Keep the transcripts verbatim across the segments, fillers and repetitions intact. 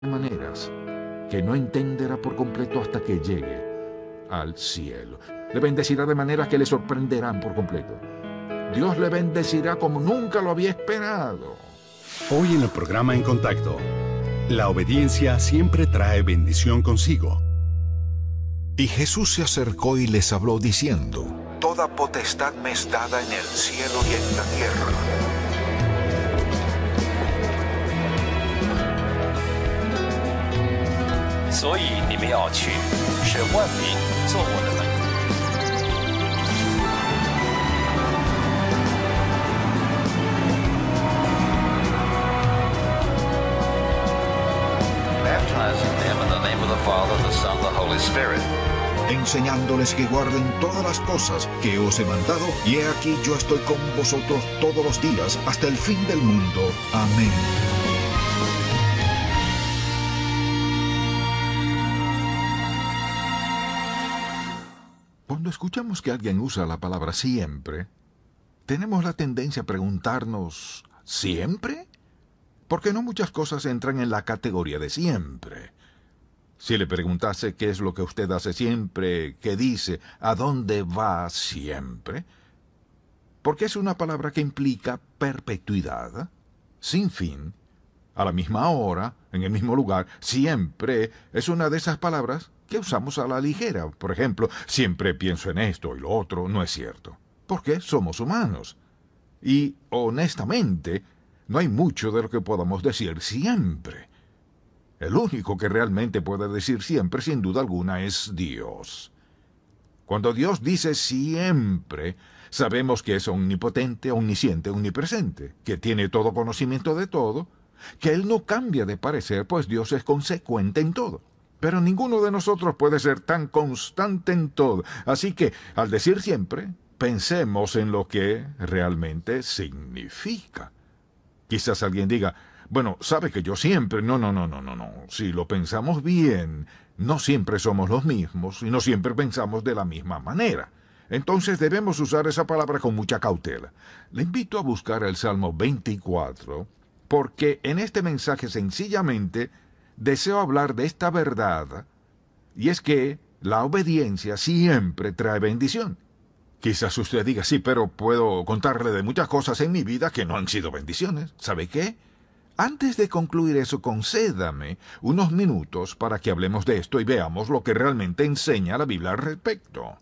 maneras que no entenderá por completo hasta que llegue al cielo. Le bendecirá de maneras que le sorprenderán por completo. Dios le bendecirá como nunca lo había esperado. Hoy en el programa En Contacto, la obediencia siempre trae bendición consigo. Y Jesús se acercó y les habló diciendo: Toda potestad me es dada en el cielo y en la tierra. Enseñándoles que guarden todas las cosas que os he mandado, y he aquí yo estoy con vosotros todos los días hasta el fin del mundo. Amén. Cuando escuchamos que alguien usa la palabra siempre, tenemos la tendencia a preguntarnos: ¿siempre? Porque no muchas cosas entran en la categoría de siempre. Si le preguntase qué es lo que usted hace siempre, qué dice, a dónde va siempre, porque es una palabra que implica perpetuidad, sin fin, a la misma hora, en el mismo lugar. Siempre es una de esas palabras que usamos a la ligera. Por ejemplo, siempre pienso en esto y lo otro. No es cierto, porque somos humanos. Y, honestamente, no hay mucho de lo que podamos decir siempre. El único que realmente puede decir siempre, sin duda alguna, es Dios. Cuando Dios dice siempre, sabemos que es omnipotente, omnisciente, omnipresente, que tiene todo conocimiento de todo, que Él no cambia de parecer, pues Dios es consecuente en todo. Pero ninguno de nosotros puede ser tan constante en todo. Así que, al decir siempre, pensemos en lo que realmente significa. Quizás alguien diga: bueno, sabe que yo siempre... No, no, no, no, no, no. Si lo pensamos bien, no siempre somos los mismos y no siempre pensamos de la misma manera. Entonces debemos usar esa palabra con mucha cautela. Le invito a buscar el Salmo veinticuatro, porque en este mensaje sencillamente deseo hablar de esta verdad, y es que la obediencia siempre trae bendición. Quizás usted diga: sí, pero puedo contarle de muchas cosas en mi vida que no han sido bendiciones. ¿Sabe qué? Antes de concluir eso, concédame unos minutos para que hablemos de esto y veamos lo que realmente enseña la Biblia al respecto.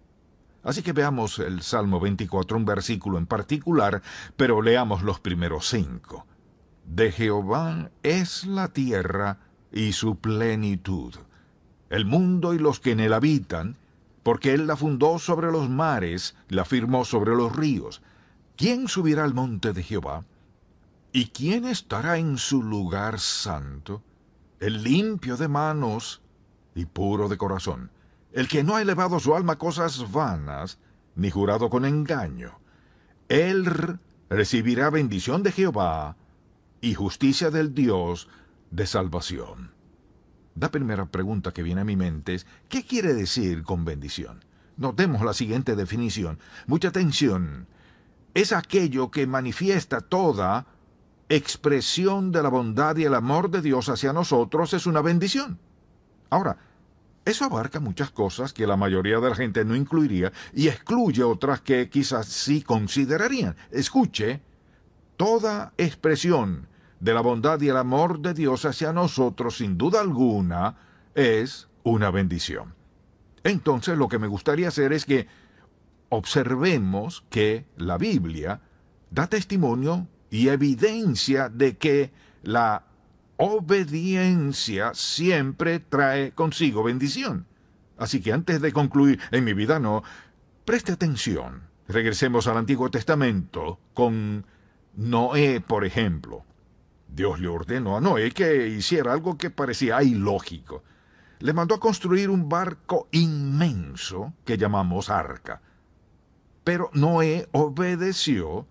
Así que veamos el Salmo veinticuatro, un versículo en particular, pero leamos los primeros cinco. De Jehová es la tierra y su plenitud, el mundo y los que en él habitan, porque él la fundó sobre los mares, la firmó sobre los ríos. ¿Quién subirá al monte de Jehová? ¿Y quién estará en su lugar santo? El limpio de manos y puro de corazón, el que no ha elevado su alma a cosas vanas, ni jurado con engaño. Él recibirá bendición de Jehová y justicia del Dios de salvación. La primera pregunta que viene a mi mente es: ¿qué quiere decir con bendición? Notemos la siguiente definición. Mucha atención. Es aquello que manifiesta toda expresión de la bondad y el amor de Dios hacia nosotros. Es una bendición. Ahora, eso abarca muchas cosas que la mayoría de la gente no incluiría y excluye otras que quizás sí considerarían. Escuche, toda expresión de la bondad y el amor de Dios hacia nosotros, sin duda alguna, es una bendición. Entonces, lo que me gustaría hacer es que observemos que la Biblia da testimonio y evidencia de que la obediencia siempre trae consigo bendición. Así que antes de concluir, en mi vida no, preste atención. Regresemos al Antiguo Testamento con Noé, por ejemplo. Dios le ordenó a Noé que hiciera algo que parecía ilógico. Le mandó a construir un barco inmenso que llamamos arca. Pero Noé obedeció.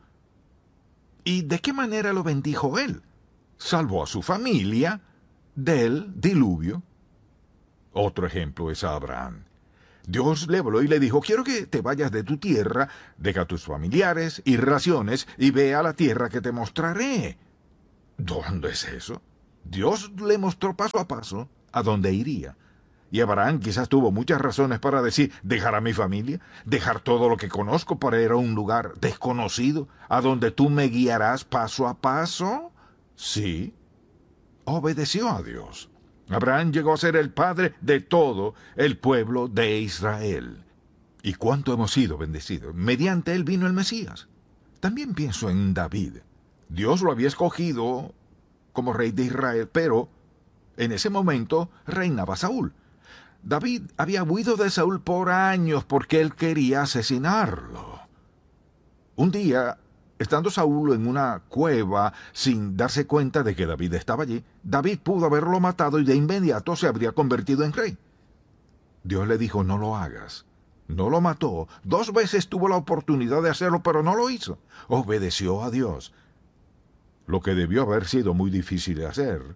¿Y de qué manera lo bendijo él? Salvó a su familia del diluvio. Otro ejemplo es Abraham. Dios le habló y le dijo: quiero que te vayas de tu tierra, deja a tus familiares y raciones y ve a la tierra que te mostraré. ¿Dónde es eso? Dios le mostró paso a paso a dónde iría. Y Abraham quizás tuvo muchas razones para decir, dejar a mi familia, dejar todo lo que conozco para ir a un lugar desconocido, a donde tú me guiarás paso a paso. Sí, obedeció a Dios. Abraham llegó a ser el padre de todo el pueblo de Israel. ¿Y cuánto hemos sido bendecidos? Mediante él vino el Mesías. También pienso en David. Dios lo había escogido como rey de Israel, pero en ese momento reinaba Saúl. David había huido de Saúl por años porque él quería asesinarlo. Un día, estando Saúl en una cueva sin darse cuenta de que David estaba allí, David pudo haberlo matado y de inmediato se habría convertido en rey. Dios le dijo, no lo hagas. No lo mató. Dos veces tuvo la oportunidad de hacerlo, pero no lo hizo. Obedeció a Dios, lo que debió haber sido muy difícil de hacer.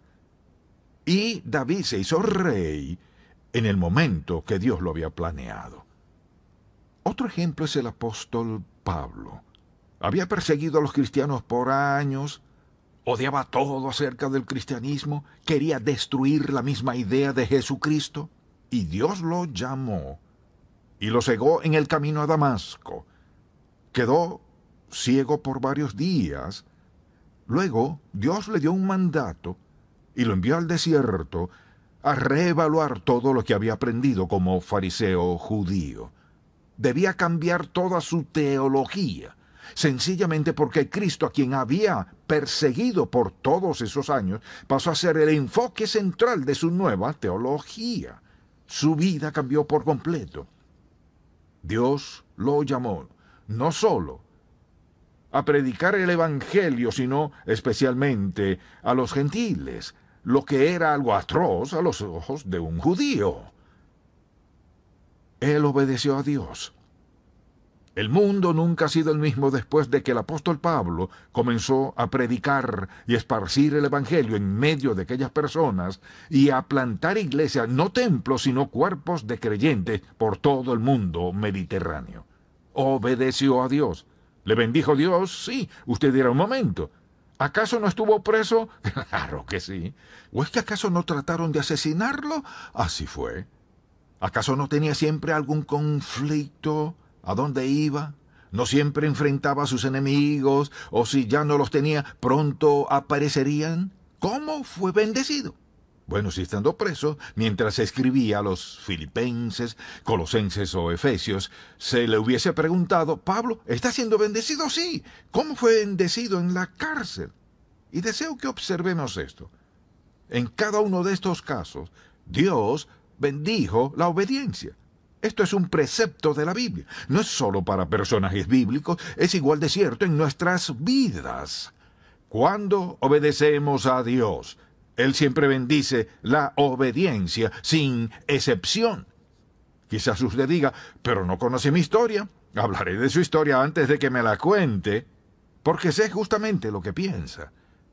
Y David se hizo rey en el momento que Dios lo había planeado. Otro ejemplo es el apóstol Pablo. Había perseguido a los cristianos por años, odiaba todo acerca del cristianismo, quería destruir la misma idea de Jesucristo, y Dios lo llamó y lo cegó en el camino a Damasco. Quedó ciego por varios días. Luego Dios le dio un mandato y lo envió al desierto a reevaluar todo lo que había aprendido como fariseo judío. Debía cambiar toda su teología, sencillamente porque Cristo, a quien había perseguido por todos esos años, pasó a ser el enfoque central de su nueva teología. Su vida cambió por completo. Dios lo llamó no solo a predicar el Evangelio, sino especialmente a los gentiles, lo que era algo atroz a los ojos de un judío. Él obedeció a Dios. El mundo nunca ha sido el mismo después de que el apóstol Pablo comenzó a predicar y esparcir el Evangelio en medio de aquellas personas y a plantar iglesias, no templos, sino cuerpos de creyentes por todo el mundo mediterráneo. Obedeció a Dios. ¿Le bendijo Dios? Sí. Usted dirá, un momento, ¿acaso no estuvo preso? Claro que sí. ¿O es que acaso no trataron de asesinarlo? Así fue. ¿Acaso no tenía siempre algún conflicto? ¿A dónde iba? ¿No siempre enfrentaba a sus enemigos? ¿O si ya no los tenía, pronto aparecerían? ¿Cómo fue bendecido? Bueno, si estando preso, mientras escribía a los filipenses, colosenses o efesios, se le hubiese preguntado, Pablo, ¿está siendo bendecido? Sí. ¿Cómo fue bendecido en la cárcel? Y deseo que observemos esto. En cada uno de estos casos, Dios bendijo la obediencia. Esto es un precepto de la Biblia. No es solo para personajes bíblicos, es igual de cierto en nuestras vidas. Cuando obedecemos a Dios, Él siempre bendice la obediencia, sin excepción. Quizás usted diga, pero no conoce mi historia. Hablaré de su historia antes de que me la cuente, porque sé justamente lo que piensa.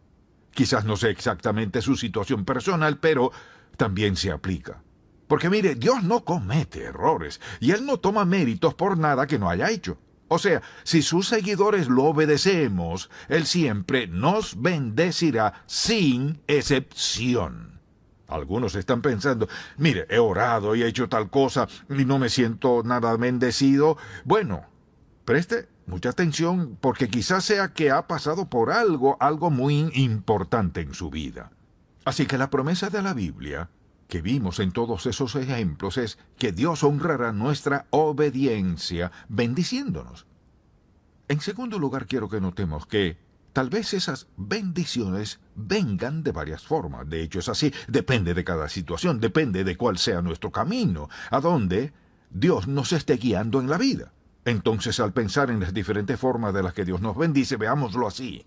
Quizás no sé exactamente su situación personal, pero también se aplica. Porque mire, Dios no comete errores, y Él no toma méritos por nada que no haya hecho. O sea, si sus seguidores lo obedecemos, Él siempre nos bendecirá sin excepción. Algunos están pensando, mire, he orado y he hecho tal cosa y no me siento nada bendecido. Bueno, preste mucha atención porque quizás sea que ha pasado por algo, algo muy importante en su vida. Así que la promesa de la Biblia que vimos en todos esos ejemplos es que Dios honrará nuestra obediencia bendiciéndonos. En segundo lugar, quiero que notemos que tal vez esas bendiciones vengan de varias formas. De hecho, es así. Depende de cada situación, depende de cuál sea nuestro camino, a dónde Dios nos esté guiando en la vida. Entonces, al pensar en las diferentes formas de las que Dios nos bendice, veámoslo así.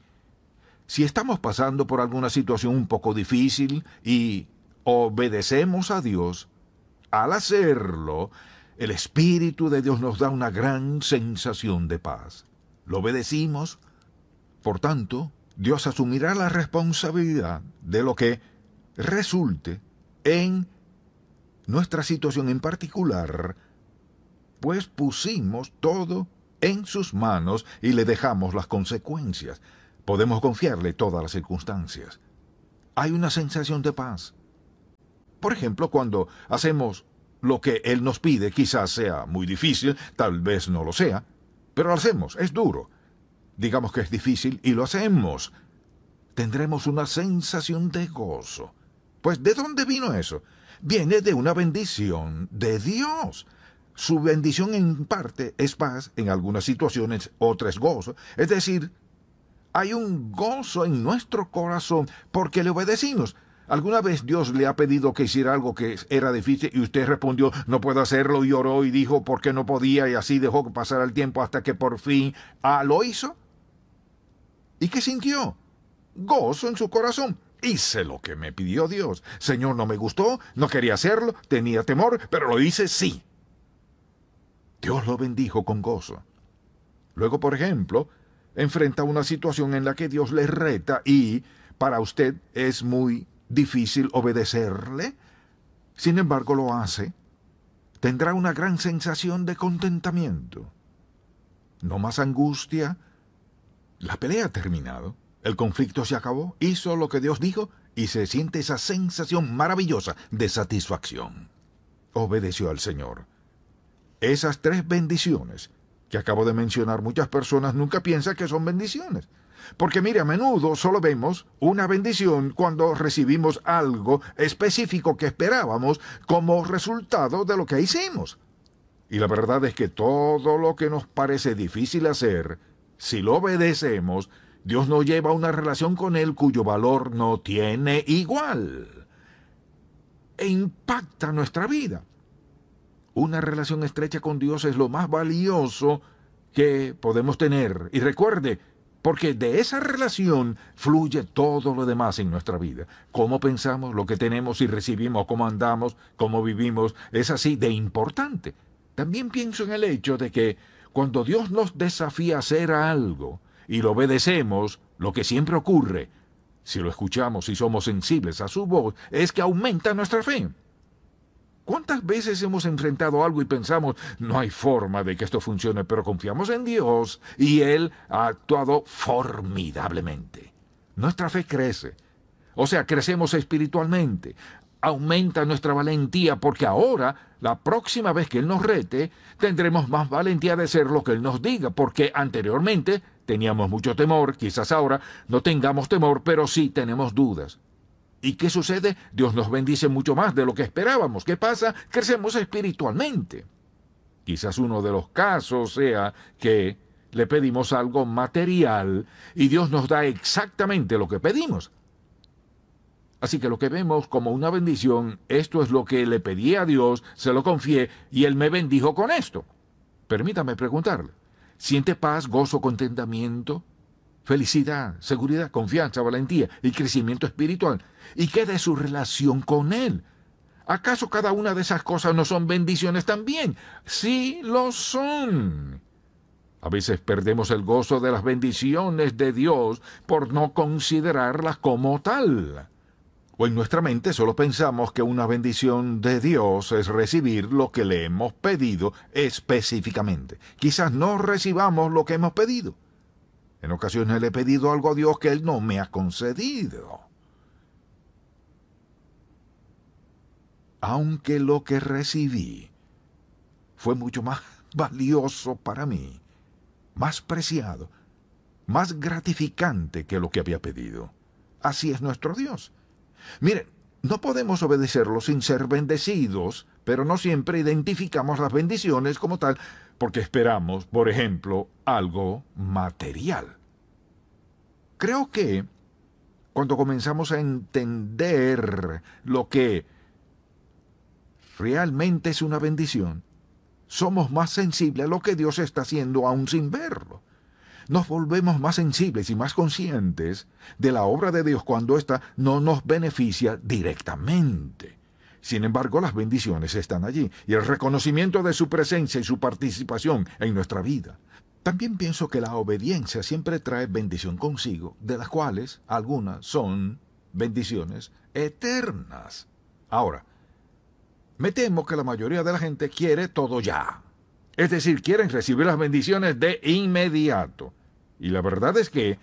Si estamos pasando por alguna situación un poco difícil y obedecemos a Dios, al hacerlo, el Espíritu de Dios nos da una gran sensación de paz. Lo obedecimos, por tanto, Dios asumirá la responsabilidad de lo que resulte en nuestra situación en particular, pues pusimos todo en sus manos y le dejamos las consecuencias. Podemos confiarle todas las circunstancias. hay una sensación de paz. Por ejemplo, cuando hacemos lo que Él nos pide, quizás sea muy difícil, tal vez no lo sea, pero lo hacemos, es duro. Digamos que es difícil y lo hacemos. Tendremos una sensación de gozo. Pues, ¿de dónde vino eso? Viene de una bendición de Dios. Su bendición en parte es paz, en algunas situaciones otra es gozo. Es decir, hay un gozo en nuestro corazón porque le obedecimos. ¿Alguna vez Dios le ha pedido que hiciera algo que era difícil y usted respondió, no puedo hacerlo, y oró y dijo por qué no podía y así dejó que pasara el tiempo hasta que por fin ah, lo hizo? ¿Y qué sintió? Gozo en su corazón. Hice lo que me pidió Dios. Señor, no me gustó, no quería hacerlo, tenía temor, pero lo hice sí. Dios lo bendijo con gozo. Luego, por ejemplo, enfrenta una situación en la que Dios le reta y para usted es muy difícil obedecerle. Sin embargo, lo hace. Tendrá una gran sensación de contentamiento. No más angustia. La pelea ha terminado. El conflicto se acabó. Hizo lo que Dios dijo y se siente esa sensación maravillosa de satisfacción. Obedeció al Señor. Esas tres bendiciones que acabo de mencionar, muchas personas nunca piensan que son bendiciones. Porque mire, a menudo solo vemos una bendición cuando recibimos algo específico que esperábamos como resultado de lo que hicimos. Y la verdad es que todo lo que nos parece difícil hacer, si lo obedecemos, Dios nos lleva a una relación con Él cuyo valor no tiene igual. E impacta nuestra vida. Una relación estrecha con Dios es lo más valioso que podemos tener. Y recuerde, porque de esa relación fluye todo lo demás en nuestra vida. Cómo pensamos, lo que tenemos y recibimos, cómo andamos, cómo vivimos, es así de importante. También pienso en el hecho de que cuando Dios nos desafía a hacer algo y lo obedecemos, lo que siempre ocurre, si lo escuchamos y somos sensibles a su voz, es que aumenta nuestra fe. ¿Cuántas veces hemos enfrentado algo y pensamos, no hay forma de que esto funcione, pero confiamos en Dios y Él ha actuado formidablemente? Nuestra fe crece. O sea, crecemos espiritualmente. Aumenta nuestra valentía porque ahora, la próxima vez que Él nos rete, tendremos más valentía de hacer lo que Él nos diga, porque anteriormente teníamos mucho temor, quizás ahora no tengamos temor, pero sí tenemos dudas. ¿Y qué sucede? Dios nos bendice mucho más de lo que esperábamos. ¿Qué pasa? Crecemos espiritualmente. Quizás uno de los casos sea que le pedimos algo material y Dios nos da exactamente lo que pedimos. Así que lo que vemos como una bendición, esto es lo que le pedí a Dios, se lo confié y Él me bendijo con esto. Permítame preguntarle, ¿siente paz, gozo, contentamiento, felicidad, seguridad, confianza, valentía y crecimiento espiritual? ¿Y qué de su relación con Él? ¿Acaso cada una de esas cosas no son bendiciones también? Sí, lo son. A veces perdemos el gozo de las bendiciones de Dios por no considerarlas como tal. O en nuestra mente solo pensamos que una bendición de Dios es recibir lo que le hemos pedido específicamente. Quizás no recibamos lo que hemos pedido. En ocasiones le he pedido algo a Dios que Él no me ha concedido. Aunque lo que recibí fue mucho más valioso para mí, más preciado, más gratificante que lo que había pedido. Así es nuestro Dios. Miren, no podemos obedecerlo sin ser bendecidos, pero no siempre identificamos las bendiciones como tal, porque esperamos, por ejemplo, algo material. Creo que cuando comenzamos a entender lo que realmente es una bendición, somos más sensibles a lo que Dios está haciendo aún sin verlo. Nos volvemos más sensibles y más conscientes de la obra de Dios cuando ésta no nos beneficia directamente. Sin embargo, las bendiciones están allí y el reconocimiento de su presencia y su participación en nuestra vida. También pienso que la obediencia siempre trae bendición consigo, de las cuales algunas son bendiciones eternas. Ahora, me temo que la mayoría de la gente quiere todo ya. Es decir, quieren recibir las bendiciones de inmediato. Y la verdad es que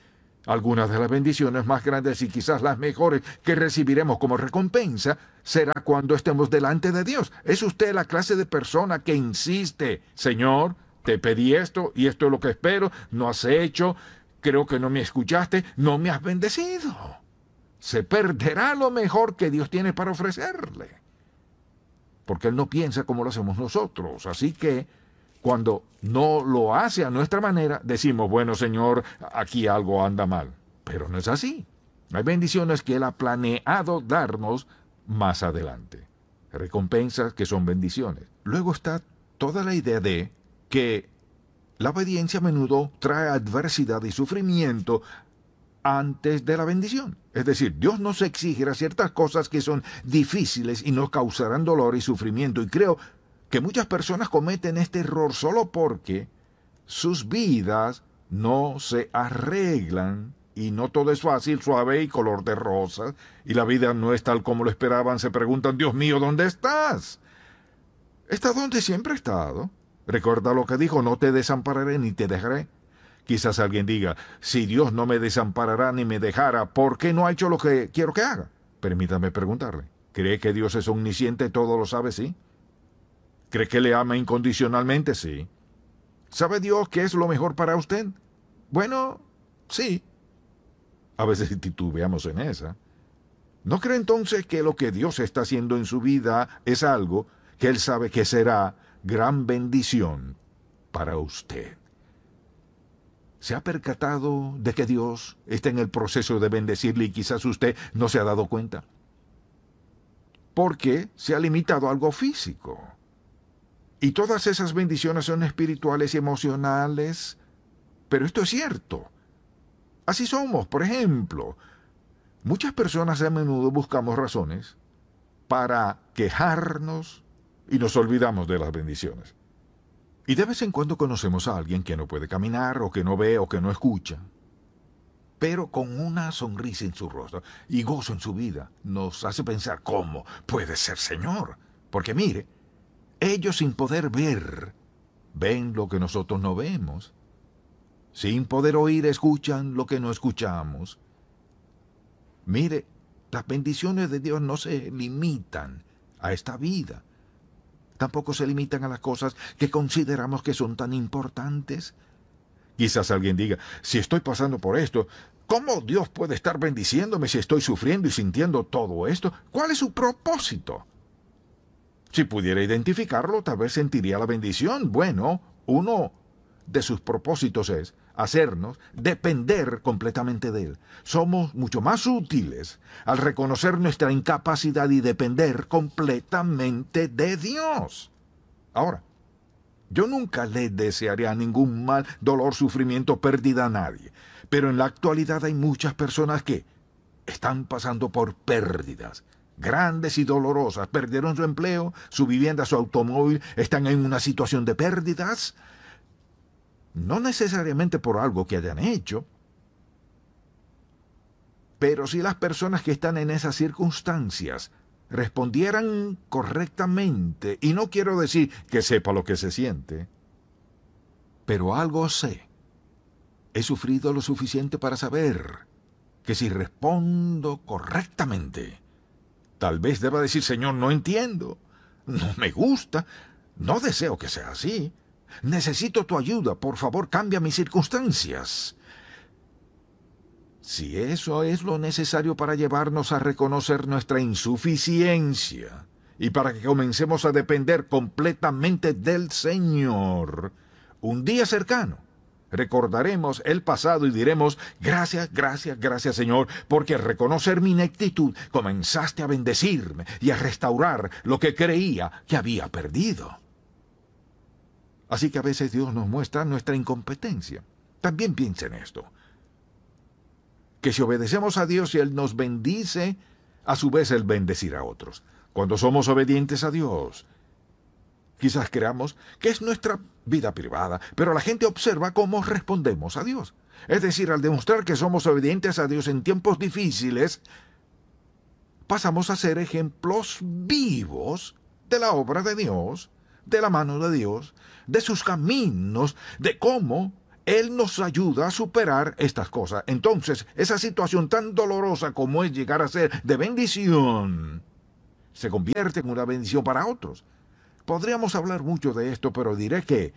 Algunas de las bendiciones más grandes y quizás las mejores que recibiremos como recompensa será cuando estemos delante de Dios. ¿Es usted la clase de persona que insiste, Señor, te pedí esto y esto es lo que espero, no has hecho, creo que no me escuchaste, no me has bendecido? Se perderá lo mejor que Dios tiene para ofrecerle, porque Él no piensa como lo hacemos nosotros. Así que cuando no lo hace a nuestra manera, decimos, bueno, Señor, aquí algo anda mal. Pero no es así. Hay bendiciones que Él ha planeado darnos más adelante. Recompensas que son bendiciones. Luego está toda la idea de que la obediencia a menudo trae adversidad y sufrimiento antes de la bendición. Es decir, Dios nos exigirá ciertas cosas que son difíciles y nos causarán dolor y sufrimiento. Y creo que muchas personas cometen este error solo porque sus vidas no se arreglan y no todo es fácil, suave y color de rosa, y la vida no es tal como lo esperaban. Se preguntan, Dios mío, ¿dónde estás? Está donde siempre he estado. Recuerda lo que dijo, no te desampararé ni te dejaré. Quizás alguien diga, si Dios no me desamparará ni me dejara, ¿por qué no ha hecho lo que quiero que haga? Permítame preguntarle, ¿cree que Dios es omnisciente, todo lo sabe, sí? ¿Cree que le ama incondicionalmente? Sí. ¿Sabe Dios qué es lo mejor para usted? Bueno, sí. A veces titubeamos en esa. ¿No cree entonces que lo que Dios está haciendo en su vida es algo que Él sabe que será gran bendición para usted? ¿Se ha percatado de que Dios está en el proceso de bendecirle y quizás usted no se ha dado cuenta? Porque se ha limitado a algo físico. Y todas esas bendiciones son espirituales y emocionales. Pero esto es cierto. Así somos, por ejemplo. Muchas personas a menudo buscamos razones para quejarnos y nos olvidamos de las bendiciones. Y de vez en cuando conocemos a alguien que no puede caminar, o que no ve, o que no escucha, pero con una sonrisa en su rostro y gozo en su vida, nos hace pensar, ¿cómo puede ser Señor? Porque mire, ellos sin poder ver, ven lo que nosotros no vemos. Sin poder oír, escuchan lo que no escuchamos. Mire, las bendiciones de Dios no se limitan a esta vida. Tampoco se limitan a las cosas que consideramos que son tan importantes. Quizás alguien diga, si estoy pasando por esto, ¿cómo Dios puede estar bendiciéndome si estoy sufriendo y sintiendo todo esto? ¿Cuál es su propósito? Si pudiera identificarlo, tal vez sentiría la bendición. Bueno, uno de sus propósitos es hacernos depender completamente de Él. Somos mucho más útiles al reconocer nuestra incapacidad y depender completamente de Dios. Ahora, yo nunca le desearía ningún mal, dolor, sufrimiento, pérdida a nadie. Pero en la actualidad hay muchas personas que están pasando por pérdidas grandes y dolorosas. Perdieron su empleo, su vivienda, su automóvil, están en una situación de pérdidas. No necesariamente por algo que hayan hecho, pero si las personas que están en esas circunstancias respondieran correctamente, y no quiero decir que sepa lo que se siente, pero algo sé. He sufrido lo suficiente para saber que si respondo correctamente, tal vez deba decir, Señor, no entiendo, no me gusta, no deseo que sea así. Necesito tu ayuda, por favor, cambia mis circunstancias. Si eso es lo necesario para llevarnos a reconocer nuestra insuficiencia y para que comencemos a depender completamente del Señor, un día cercano recordaremos el pasado y diremos, gracias, gracias, gracias, Señor, porque al reconocer mi ineptitud comenzaste a bendecirme y a restaurar lo que creía que había perdido. Así que a veces Dios nos muestra nuestra incompetencia. También piensa en esto, que si obedecemos a Dios y Él nos bendice, a su vez Él bendecirá a otros. Cuando somos obedientes a Dios, quizás creamos que es nuestra vida privada, pero la gente observa cómo respondemos a Dios. Es decir, al demostrar que somos obedientes a Dios en tiempos difíciles, pasamos a ser ejemplos vivos de la obra de Dios, de la mano de Dios, de sus caminos, de cómo Él nos ayuda a superar estas cosas. Entonces, esa situación tan dolorosa como es llegar a ser de bendición, se convierte en una bendición para otros. Podríamos hablar mucho de esto, pero diré que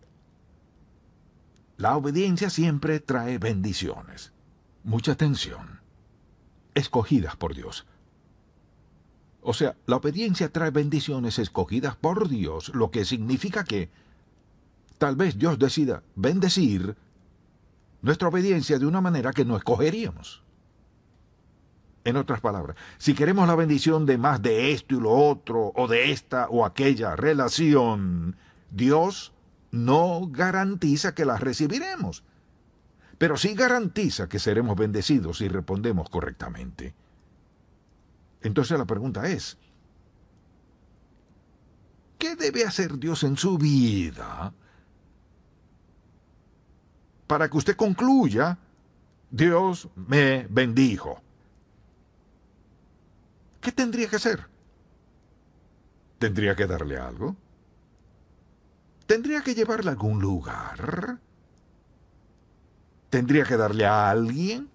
la obediencia siempre trae bendiciones. Mucha atención. Escogidas por Dios. O sea, la obediencia trae bendiciones escogidas por Dios, lo que significa que tal vez Dios decida bendecir nuestra obediencia de una manera que no escogeríamos. En otras palabras, si queremos la bendición de más de esto y lo otro, o de esta o aquella relación, Dios no garantiza que las recibiremos, pero sí garantiza que seremos bendecidos si respondemos correctamente. Entonces la pregunta es, ¿qué debe hacer Dios en su vida para que usted concluya, Dios me bendijo? ¿Qué tendría que hacer? ¿Tendría que darle algo? ¿Tendría que llevarle a algún lugar? ¿Tendría que darle a alguien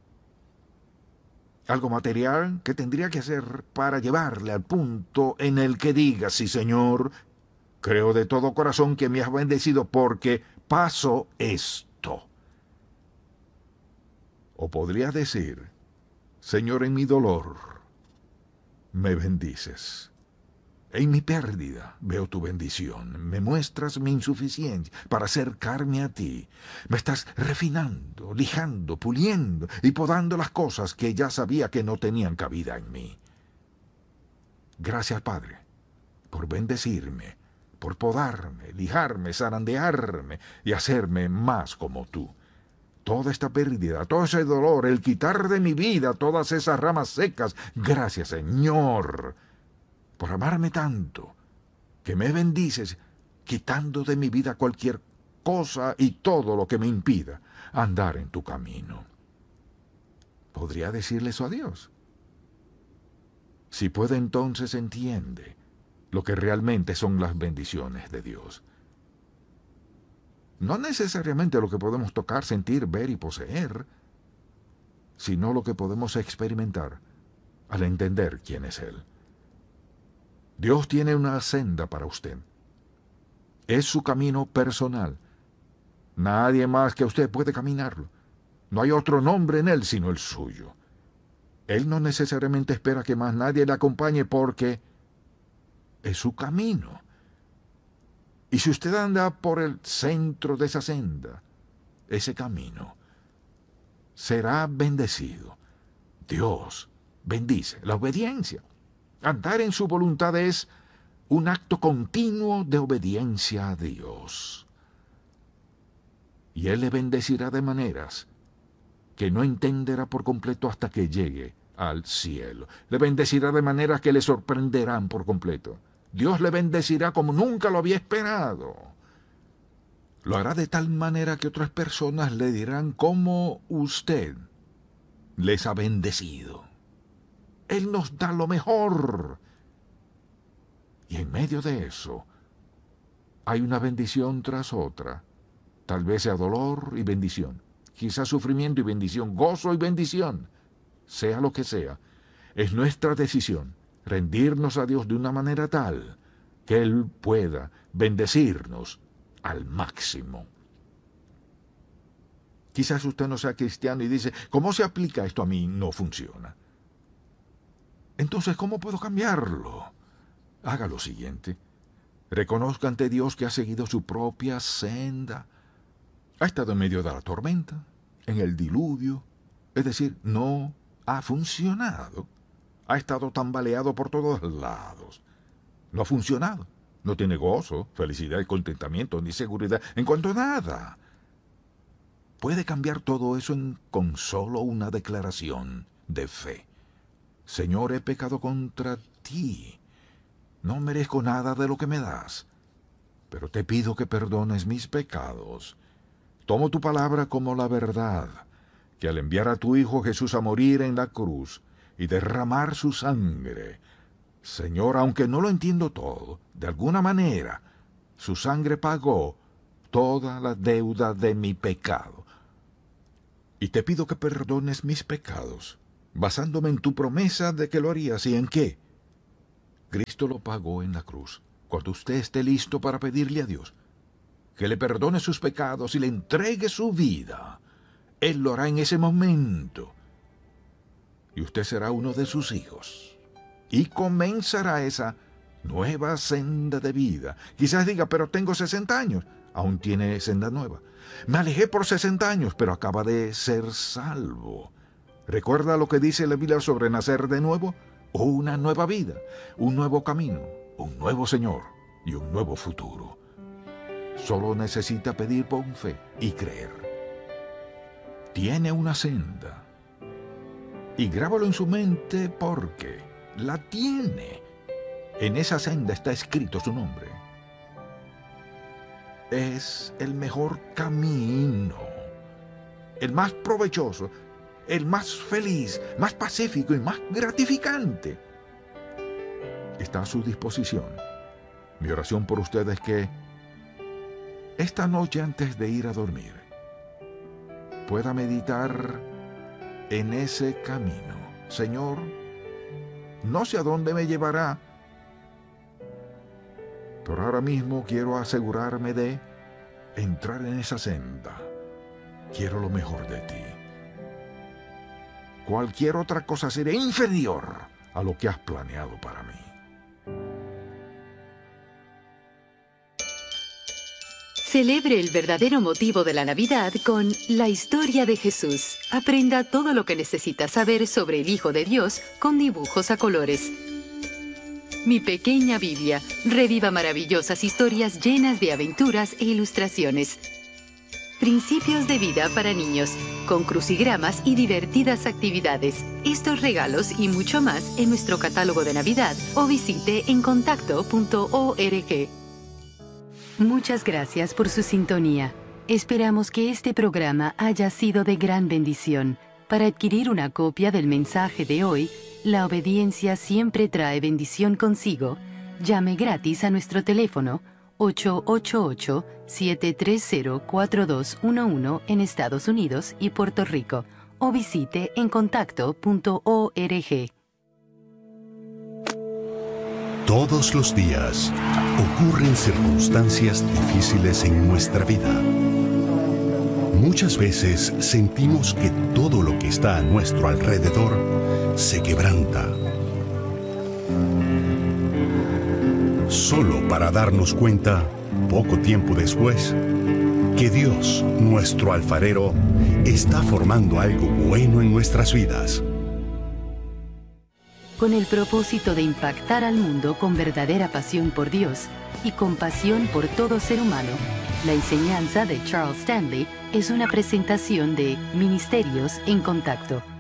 algo material? ¿Qué tendría que hacer para llevarle al punto en el que diga, sí, Señor, creo de todo corazón que me has bendecido porque pasó esto? O podría decir, Señor, en mi dolor me bendices. En mi pérdida veo tu bendición. Me muestras mi insuficiencia para acercarme a ti. Me estás refinando, lijando, puliendo y podando las cosas que ya sabía que no tenían cabida en mí. Gracias, Padre, por bendecirme, por podarme, lijarme, zarandearme y hacerme más como tú. Toda esta pérdida, todo ese dolor, el quitar de mi vida todas esas ramas secas. Gracias, Señor, por amarme tanto, que me bendices, quitando de mi vida cualquier cosa y todo lo que me impida andar en tu camino. ¿Podría decirle eso a Dios? Si puede, entonces entiende lo que realmente son las bendiciones de Dios. No necesariamente lo que podemos tocar, sentir, ver y poseer, sino lo que podemos experimentar al entender quién es Él. Dios tiene una senda para usted. Es su camino personal. Nadie más que usted puede caminarlo. No hay otro nombre en Él sino el suyo. Él no necesariamente espera que más nadie le acompañe porque es su camino. Y si usted anda por el centro de esa senda, ese camino, será bendecido. Dios bendice la obediencia. Andar en su voluntad es un acto continuo de obediencia a Dios. Y Él le bendecirá de maneras que no entenderá por completo hasta que llegue al cielo. Le bendecirá de maneras que le sorprenderán por completo. Dios le bendecirá como nunca lo había esperado. Lo hará de tal manera que otras personas le dirán cómo usted les ha bendecido. Él nos da lo mejor. Y en medio de eso, hay una bendición tras otra. Tal vez sea dolor y bendición. Quizás sufrimiento y bendición. Gozo y bendición. Sea lo que sea. Es nuestra decisión rendirnos a Dios de una manera tal que Él pueda bendecirnos al máximo. Quizás usted no sea cristiano y dice, ¿cómo se aplica esto a mí? No funciona. Entonces, ¿cómo puedo cambiarlo? Haga lo siguiente. Reconozca ante Dios que ha seguido su propia senda. Ha estado en medio de la tormenta, en el diluvio. Es decir, no ha funcionado. Ha estado tambaleado por todos lados. No ha funcionado. No tiene gozo, felicidad y contentamiento, ni seguridad en cuanto a nada. Puede cambiar todo eso en, con solo una declaración de fe. Señor, he pecado contra ti. No merezco nada de lo que me das, pero te pido que perdones mis pecados. Tomo tu palabra como la verdad, que al enviar a tu Hijo Jesús a morir en la cruz y derramar su sangre, Señor, aunque no lo entiendo todo, de alguna manera, su sangre pagó toda la deuda de mi pecado. Y te pido que perdones mis pecados, basándome en tu promesa de que lo harías. ¿Y en qué? Cristo lo pagó en la cruz. Cuando usted esté listo para pedirle a Dios que le perdone sus pecados y le entregue su vida, Él lo hará en ese momento. Y usted será uno de sus hijos. Y comenzará esa nueva senda de vida. Quizás diga, pero tengo sesenta años. Aún tiene senda nueva. Me alejé por sesenta años, pero acaba de ser salvo. ¿Recuerda lo que dice la Biblia sobre nacer de nuevo? Una nueva vida, un nuevo camino, un nuevo Señor y un nuevo futuro. Solo necesita pedir con fe y creer. Tiene una senda. Y grábalo en su mente porque la tiene. En esa senda está escrito su nombre. Es el mejor camino, el más provechoso, el más feliz, más pacífico y más gratificante. Está a su disposición. Mi oración por usted es que esta noche, antes de ir a dormir, pueda meditar en ese camino. Señor, no sé a dónde me llevará, pero ahora mismo quiero asegurarme de entrar en esa senda. Quiero lo mejor de ti. Cualquier otra cosa sería inferior a lo que has planeado para mí. Celebre el verdadero motivo de la Navidad con La Historia de Jesús. Aprenda todo lo que necesita saber sobre el Hijo de Dios con dibujos a colores. Mi pequeña Biblia reviva maravillosas historias llenas de aventuras e ilustraciones. Principios de vida para niños, con crucigramas y divertidas actividades. Estos regalos y mucho más en nuestro catálogo de Navidad o visite encontacto punto org. Muchas gracias por su sintonía. Esperamos que este programa haya sido de gran bendición. Para adquirir una copia del mensaje de hoy, La obediencia siempre trae bendición consigo, llame gratis a nuestro teléfono ocho ocho ocho, siete tres cero, cuatro dos uno uno en Estados Unidos y Puerto Rico o visite encontacto punto org. Todos los días ocurren circunstancias difíciles en nuestra vida. Muchas veces sentimos que todo lo que está a nuestro alrededor se quebranta. Solo para darnos cuenta, poco tiempo después, que Dios, nuestro alfarero, está formando algo bueno en nuestras vidas. Con el propósito de impactar al mundo con verdadera pasión por Dios y compasión por todo ser humano, la enseñanza de Charles Stanley es una presentación de Ministerios en Contacto.